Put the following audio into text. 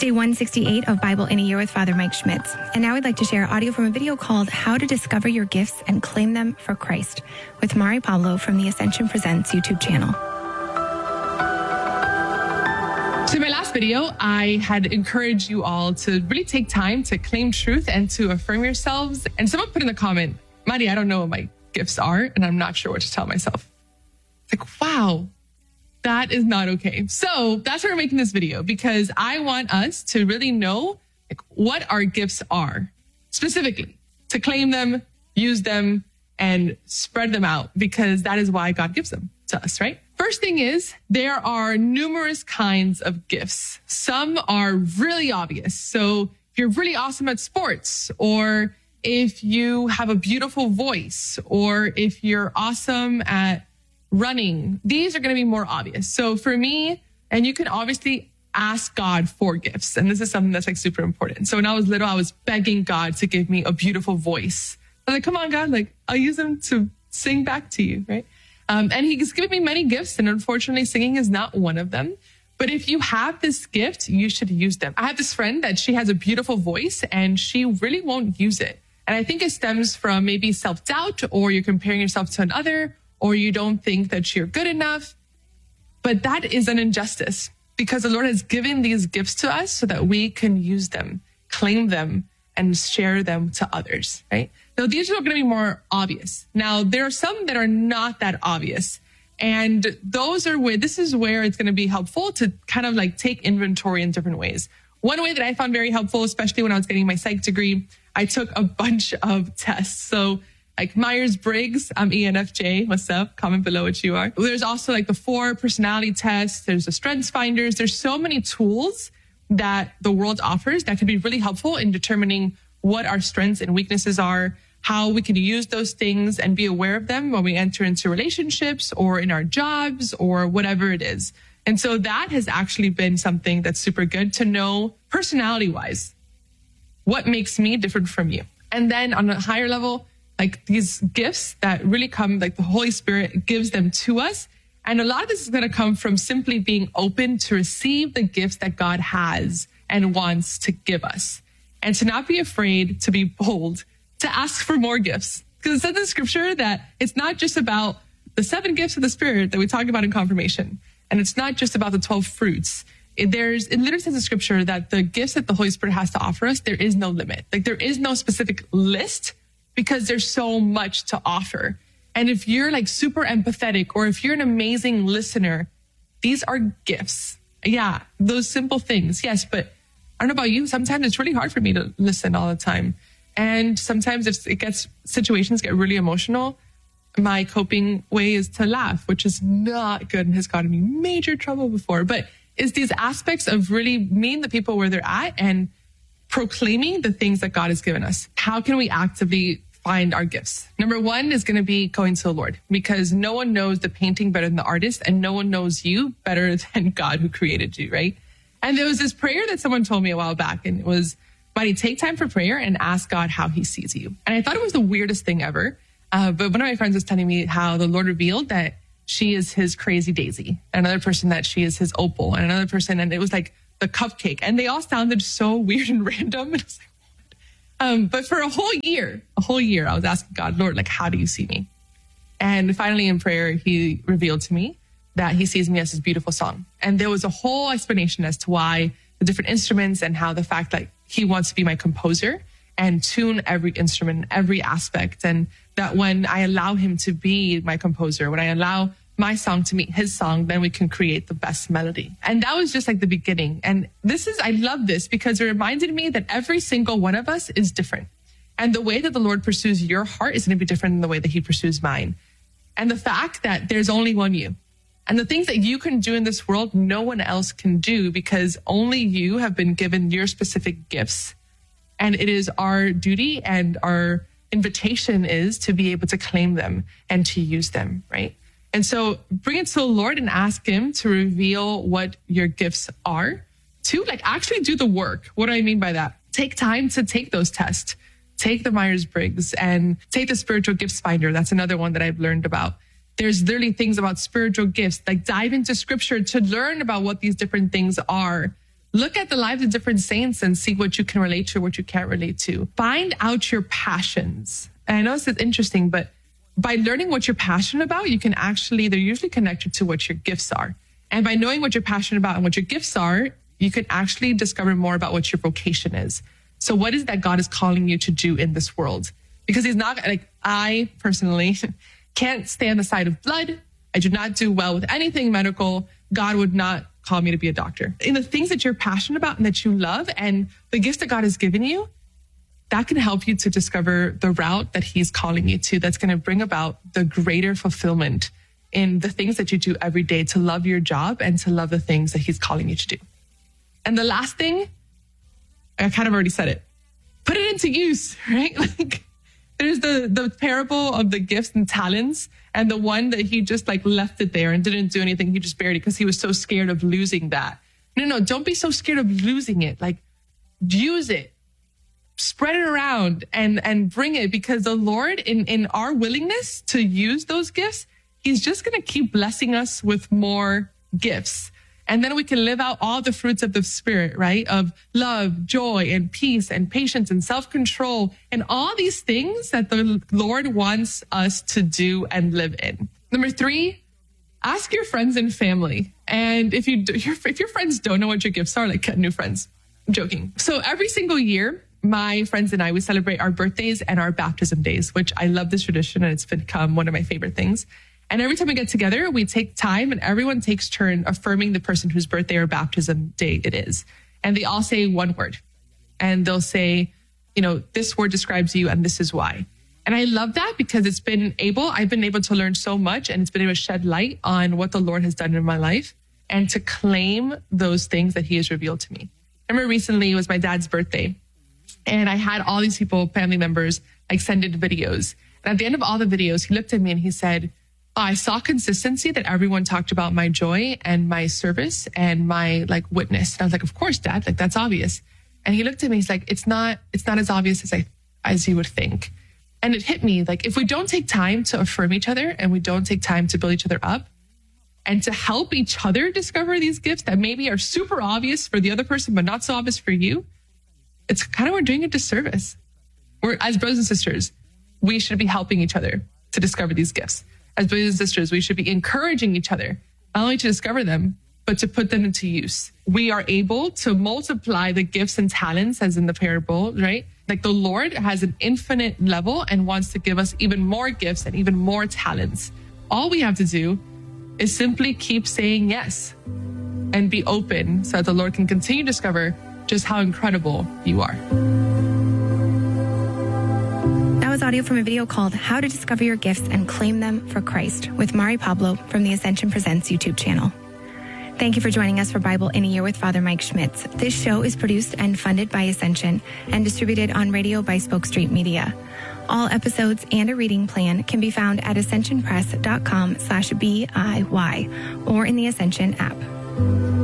day 168 of Bible in a Year with Father Mike Schmitz. And now I'd like to share audio from a video called How to Discover Your Gifts and Claim Them for Christ with Mari Pablo from the Ascension Presents YouTube channel. So in my last video, I had encouraged you all to really take time to claim truth and to affirm yourselves. And someone put in the comment, Mari, I don't know what my gifts are, and I'm not sure what to tell myself. It's like, wow. That is not okay. So that's why we're making this video, because I want us to really know what our gifts are, specifically to claim them, use them, and spread them out, because that is why God gives them to us, right? First thing is, there are numerous kinds of gifts. Some are really obvious. So if you're really awesome at sports, or if you have a beautiful voice, or if you're awesome at running, these are going to be more obvious. So for me, and you can obviously ask God for gifts. And this is something that's like super important. So when I was little, I was begging God to give me a beautiful voice. I was like, come on, God, like I'll use them to sing back to you, right? And he's given me many gifts, and unfortunately singing is not one of them. But if you have this gift, you should use them. I have this friend that she has a beautiful voice and she really won't use it. And I think it stems from maybe self-doubt, or you're comparing yourself to another, or you don't think that you're good enough. But that is an injustice, because the Lord has given these gifts to us so that we can use them, claim them, and share them to others, right? Now, these are going to be more obvious. Now, there are some that are not that obvious. And this is where it's going to be helpful to kind of like take inventory in different ways. One way that I found very helpful, especially when I was getting my psych degree, I took a bunch of tests. So like Myers-Briggs, I'm ENFJ. What's up? Comment below what you are. There's also like the 4 personality tests. There's the strengths finders. There's so many tools that the world offers that can be really helpful in determining what our strengths and weaknesses are, how we can use those things and be aware of them when we enter into relationships or in our jobs or whatever it is. And so that has actually been something that's super good to know personality-wise. What makes me different from you? And then on a higher level, like these gifts that really come, like the Holy Spirit gives them to us. And a lot of this is going to come from simply being open to receive the gifts that God has and wants to give us. And to not be afraid, to be bold, to ask for more gifts. Because it says in Scripture that it's not just about the 7 gifts of the Spirit that we talk about in confirmation. And it's not just about the 12 fruits. It literally says in Scripture that the gifts that the Holy Spirit has to offer us, there is no limit. Like there is no specific list, because there's so much to offer. And if you're like super empathetic, or if you're an amazing listener, these are gifts. Yeah, those simple things. Yes, but I don't know about you. Sometimes it's really hard for me to listen all the time. And sometimes if situations get really emotional, my coping way is to laugh, which is not good and has gotten me major trouble before. But it's these aspects of really meeting the people where they're at and proclaiming the things that God has given us. How can we actively find our gifts? Number 1 is going to be going to the Lord, because no one knows the painting better than the artist, and no one knows you better than God who created you, right? And there was this prayer that someone told me a while back, and it was, buddy, take time for prayer and ask God how he sees you. And I thought it was the weirdest thing ever. But one of my friends was telling me how the Lord revealed that she is his crazy daisy, another person that she is his opal, and another person, and it was like the cupcake. And they all sounded so weird and random. And I was like, what? But for a whole year, I was asking God, Lord, like, how do you see me? And finally in prayer, he revealed to me that he sees me as his beautiful song. And there was a whole explanation as to why the different instruments, and how the fact that he wants to be my composer and tune every instrument, every aspect. And that when I allow him to be my composer, when I allow my song to meet his song, then we can create the best melody. And that was just like the beginning. And I love this, because it reminded me that every single one of us is different. And the way that the Lord pursues your heart is going to be different than the way that he pursues mine. And the fact that there's only one you, and the things that you can do in this world, no one else can do, because only you have been given your specific gifts. And it is our duty, and our invitation is to be able to claim them and to use them, right? And so bring it to the Lord and ask him to reveal what your gifts are. To like actually do the work. What do I mean by that? Take time to take those tests. Take the Myers-Briggs and take the spiritual gifts finder. That's another one that I've learned about. There's literally things about spiritual gifts, like dive into scripture to learn about what these different things are. Look at the lives of different saints and see what you can relate to, what you can't relate to. Find out your passions. And I know this is interesting, but by learning what you're passionate about, you can actually, they're usually connected to what your gifts are. And by knowing what you're passionate about and what your gifts are, you can actually discover more about what your vocation is. So what is that God is calling you to do in this world? Because he's not, like, I personally can't stand the sight of blood. I do not do well with anything medical. God would not call me to be a doctor. In the things that you're passionate about and that you love and the gifts that God has given you, that can help you to discover the route that he's calling you to, that's going to bring about the greater fulfillment in the things that you do every day, to love your job and to love the things that he's calling you to do. And the last thing, I kind of already said it, put it into use, right? Like, there's the parable of the gifts and talents, and the one that he just like left it there and didn't do anything. He just buried it because he was so scared of losing that. No, don't be so scared of losing it. Like, use it, spread it around and bring it, because the Lord, in our willingness to use those gifts, he's just going to keep blessing us with more gifts. And then we can live out all the fruits of the Spirit, right? Of love, joy, and peace, and patience, and self-control, and all these things that the Lord wants us to do and live in. Number 3, ask your friends and family. And if your friends don't know what your gifts are, like, get new friends. I'm joking. So every single year, my friends and I, we celebrate our birthdays and our baptism days, which I love this tradition, and it's become one of my favorite things. And every time we get together, we take time and everyone takes turn affirming the person whose birthday or baptism day it is. And they all say one word. And they'll say, this word describes you and this is why. And I love that because I've been able to learn so much, and it's been able to shed light on what the Lord has done in my life and to claim those things that he has revealed to me. I remember recently it was my dad's birthday, and I had all these people, family members, like, send in videos. And at the end of all the videos, he looked at me and he said, I saw consistency that everyone talked about my joy and my service and my witness. And I was like, of course, Dad, that's obvious. And he looked at me, he's like, it's not as obvious as you would think. And it hit me, if we don't take time to affirm each other and we don't take time to build each other up and to help each other discover these gifts that maybe are super obvious for the other person, but not so obvious for you, it's kind of, we're doing a disservice. We're, as brothers and sisters, we should be helping each other to discover these gifts. As brothers and sisters, we should be encouraging each other, not only to discover them, but to put them into use. We are able to multiply the gifts and talents, as in the parable, right? The Lord has an infinite level and wants to give us even more gifts and even more talents. All we have to do is simply keep saying yes and be open so that the Lord can continue to discover just how incredible you are. That was audio from a video called How to Discover Your Gifts and Claim Them for Christ with Mari Pablo from the Ascension Presents YouTube channel. Thank you for joining us for Bible in a Year with Father Mike Schmitz. This show is produced and funded by Ascension and distributed on radio by Spoke Street Media. All episodes and a reading plan can be found at ascensionpress.com/BIY or in the Ascension app.